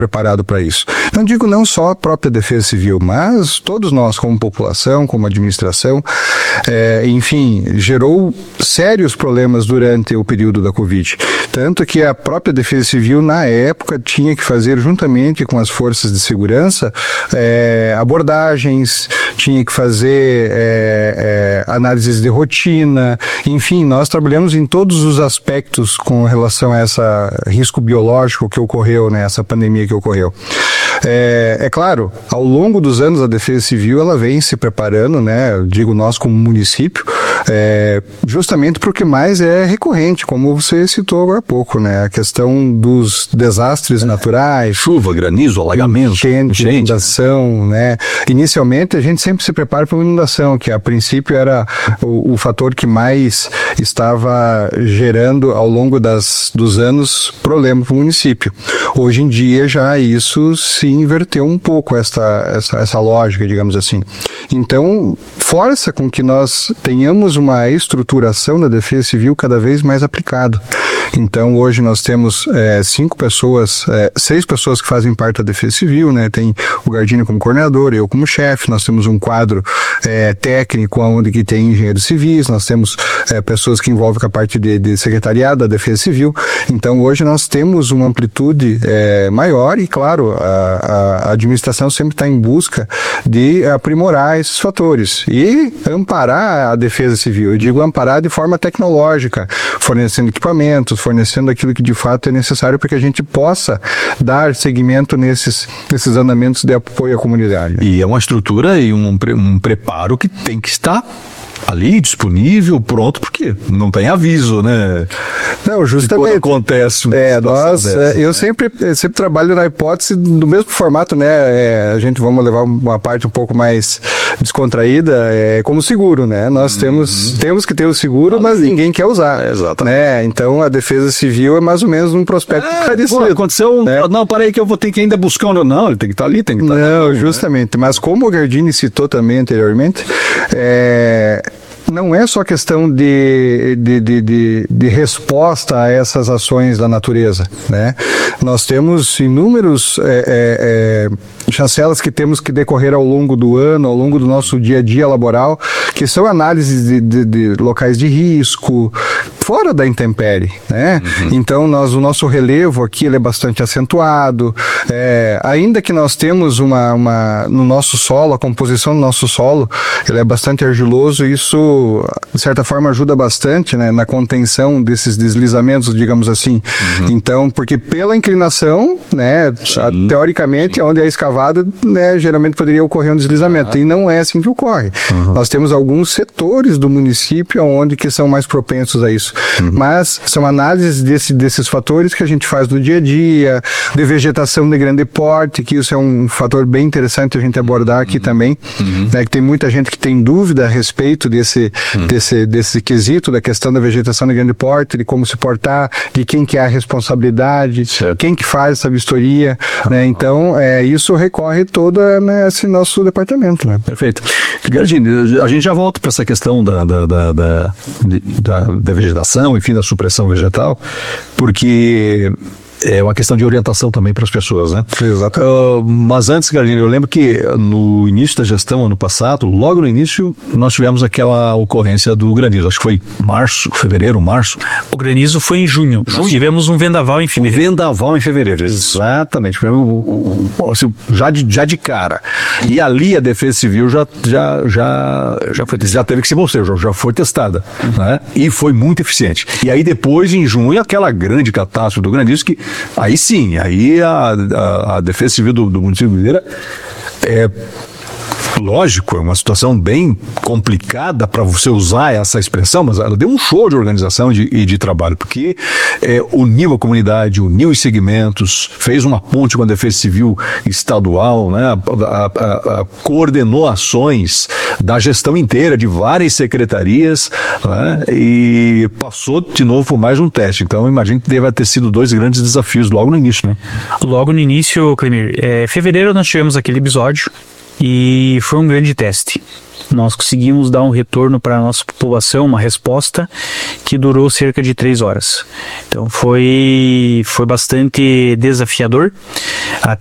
preparado para isso. Não digo não só a própria Defesa Civil, mas todos nós como população, como administração, enfim, gerou sérios problemas durante o período da Covid. Tanto que a própria Defesa Civil, na época, tinha que fazer, juntamente com as forças de segurança, abordagens, tinha que fazer análises de rotina, enfim, nós trabalhamos em todos os aspectos com relação a esse risco biológico que ocorreu, né, essa pandemia que ocorreu. É claro, ao longo dos anos a Defesa Civil ela vem se preparando, né, eu digo nós como município, justamente porque mais é recorrente, como você citou agora há pouco, né, a questão dos desastres naturais, chuva, granizo, alagamento, enchente, inundação, né. Inicialmente a gente sempre se prepara para uma inundação, que a princípio era o fator que mais estava gerando ao longo dos anos problema para o município. Hoje em dia já isso se inverteu um pouco, essa lógica, digamos assim. Então, força com que nós tenhamos uma estruturação da Defesa Civil cada vez mais aplicada. Então, hoje nós temos 6 pessoas que fazem parte da Defesa Civil, né? Tem o Gardini como coordenador, eu como chefe, nós temos um quadro técnico onde que tem engenheiros civis, nós temos pessoas que envolvem com a parte de secretariado da Defesa Civil. Então, hoje nós temos uma amplitude maior e, claro, a administração sempre está em busca de aprimorar esses fatores e amparar a Defesa Civil. Eu digo amparar de forma tecnológica, fornecendo equipamentos, fornecendo aquilo que de fato é necessário para que a gente possa dar seguimento nesses andamentos de apoio à comunidade. E é uma estrutura e um preparo que tem que estar ali, disponível, pronto, porque não tem aviso, né? Não, justamente. Quando acontece eu sempre trabalho na hipótese do mesmo formato, né? A gente vamos levar uma parte um pouco mais descontraída, como seguro, né? Nós temos que ter o seguro, mas ninguém quer usar. Exatamente. Né? Então, a Defesa Civil é mais ou menos um prospecto parecido. Aconteceu, né? Não, parei que eu vou ter que ainda buscar Não, ele tem que estar ali, tem que estar ali. Justamente. Mas como o Gardini citou também anteriormente, não é só questão de resposta a essas ações da natureza, né? Nós temos inúmeros chancelas que temos que decorrer ao longo do ano, ao longo do nosso dia a dia laboral, que são análises de locais de risco, fora da intempérie, né? Então, o nosso relevo aqui ele é bastante acentuado, ainda que nós temos no nosso solo, a composição do nosso solo, ele é bastante argiloso, e isso de certa forma ajuda bastante, né, na contenção desses deslizamentos, digamos assim. Então, porque pela inclinação, né, teoricamente, onde é escavado, né, geralmente poderia ocorrer um deslizamento, e não é assim que ocorre. Nós temos alguns setores do município onde que são mais propensos a isso, mas são análises desses fatores que a gente faz no dia a dia, de vegetação de grande porte, que isso é um fator bem interessante a gente abordar aqui também, né, que tem muita gente que tem dúvida a respeito desse quesito, da questão da vegetação de grande porte, de como se portar, de quem que é a responsabilidade, quem que faz essa vistoria, né? Então, isso recorre todo esse nosso departamento, né? Perfeito. Gardini, a gente já volta para essa questão da vegetação, enfim, da supressão vegetal, porque é uma questão de orientação também para as pessoas, né? Exato. Mas antes, Gardini, eu lembro que no início da gestão, ano passado, logo no início, nós tivemos aquela ocorrência do granizo. Acho que foi fevereiro, março. O granizo foi em junho. Nós tivemos um vendaval em fevereiro. Vendaval em fevereiro, exatamente. Já de cara. E ali a Defesa Civil já teve que se mostrar, já foi testada, né? E foi muito eficiente. E aí depois, em junho, aquela grande catástrofe do granizo que aí sim, a Defesa Civil do município de Videira lógico, é uma situação bem complicada para você usar essa expressão, mas ela deu um show de organização e de trabalho, porque uniu a comunidade, uniu os segmentos, fez uma ponte com a Defesa Civil estadual, né? Coordenou ações da gestão inteira de várias secretarias, né? E passou de novo por mais um teste. Então, eu imagino que deve ter sido 2 grandes desafios logo no início, né? Logo no início, Clemir, fevereiro nós tivemos aquele episódio, e foi um grande teste. Nós conseguimos dar um retorno para a nossa população, uma resposta que durou cerca de 3 horas. Então foi bastante desafiador.